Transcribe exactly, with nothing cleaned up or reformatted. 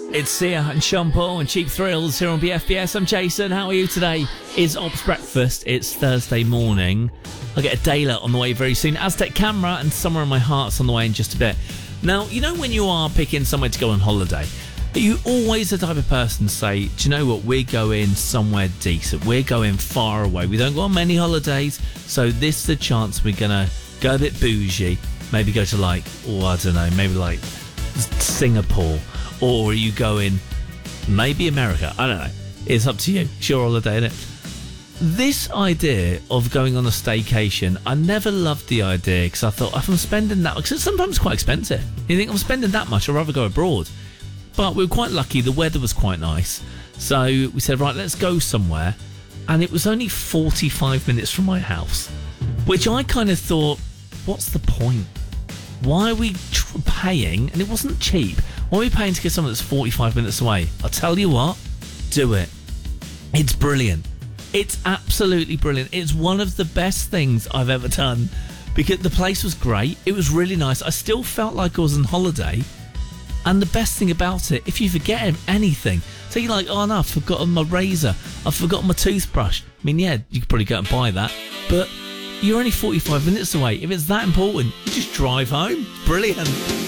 It's Sia and Sean Paul and Cheap Thrills here on B F B S. I'm Jason. How are you today? It's Ops Breakfast. It's Thursday morning. I'll get a daylight on the way very soon. Aztec Camera and Somewhere in My Heart's on the way in just a bit. Now, you know when you are picking somewhere to go on holiday, are you always the type of person to say, do you know what, we're going somewhere decent. We're going far away. We don't go on many holidays, so this is the chance we're going to go a bit bougie. Maybe go to like, oh, I don't know, maybe like Singapore. Or are you going maybe America? I don't know. It's up to you. It's your holiday, isn't it? This idea of going on a staycation, I never loved the idea because I thought if I'm spending that, because it's sometimes quite expensive. You think I'm spending that much, I'd rather go abroad. But we were quite lucky. The weather was quite nice. So we said, right, let's go somewhere. And it was only forty-five minutes from my house, which I kind of thought, what's the point? Why are we tr- paying? And it wasn't cheap. Why are we paying to get someone that's forty-five minutes away? I'll tell you what, do it. It's brilliant. It's absolutely brilliant. It's one of the best things I've ever done because the place was great. It was really nice. I still felt like I was on holiday. And the best thing about it, if you forget anything, so you're like, oh no, I've forgotten my razor. I've forgotten my toothbrush. I mean, yeah, you could probably go and buy that. But you're only forty-five minutes away. If it's that important, you just drive home. Brilliant.